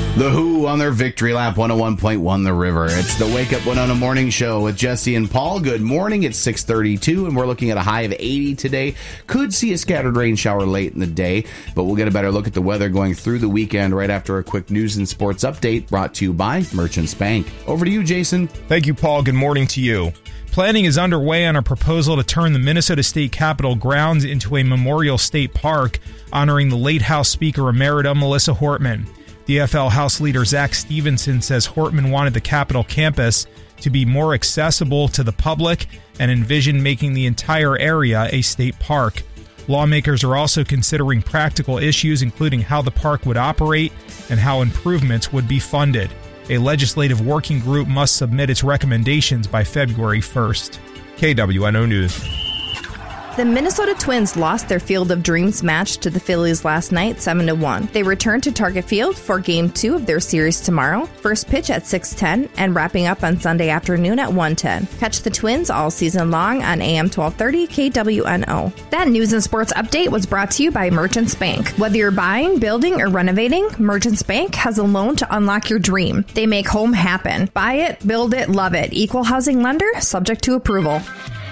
The Who on their Victory Lap 101.1 The River. It's the Wake Up Winona Morning Show with Jesse and Paul. Good morning. It's 6:32 and we're looking at a high of 80 today. Could see a scattered rain shower late in the day, but we'll get a better look at the weather going through the weekend right after a quick news and sports update brought to you by Merchants Bank. Over to you, Jason. Thank you, Paul. Good morning to you. Planning is underway on a proposal to turn the Minnesota State Capitol grounds into a Memorial State Park, honoring the late House Speaker Emerita Melissa Hortman. DFL House Leader Zach Stevenson says Hortman wanted the Capitol campus to be more accessible to the public and envisioned making the entire area a state park. Lawmakers are also considering practical issues, including how the park would operate and how improvements would be funded. A legislative working group must submit its recommendations by February 1st. KWNO News. The Minnesota Twins lost their Field of Dreams match to the Phillies last night, 7-1. They return to Target Field for Game 2 of their series tomorrow, first pitch at 6:10, and wrapping up on Sunday afternoon at 1:10. Catch the Twins all season long on AM 1230 KWNO. That news and sports update was brought to you by Merchants Bank. Whether you're buying, building, or renovating, Merchants Bank has a loan to unlock your dream. They make home happen. Buy it, build it, love it. Equal housing lender, subject to approval.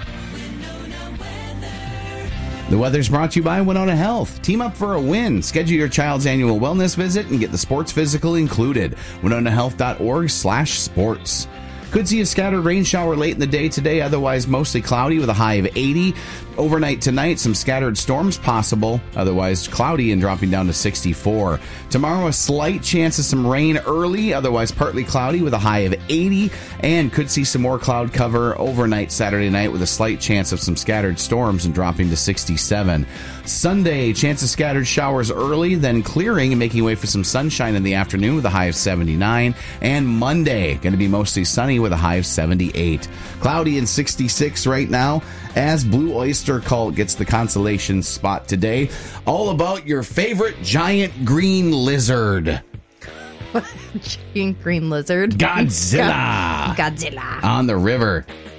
The weather's brought to you by Winona Health. Team up for a win. Schedule your child's annual wellness visit and get the sports physical included. WinonaHealth.org/sports. Could see a scattered rain shower late in the day today, otherwise mostly cloudy with a high of 80. Overnight tonight, some scattered storms possible, otherwise cloudy and dropping down to 64. Tomorrow, a slight chance of some rain early, otherwise partly cloudy with a high of 80. And could see some more cloud cover overnight Saturday night with a slight chance of some scattered storms and dropping to 67. Sunday, chance of scattered showers early, then clearing and making way for some sunshine in the afternoon with a high of 79. And Monday, going to be mostly sunny with a high of 78. Cloudy and 66 right now as Blue Oyster Cult gets the consolation spot today. All about your favorite giant green lizard. Giant green lizard? Godzilla. Godzilla. On the river.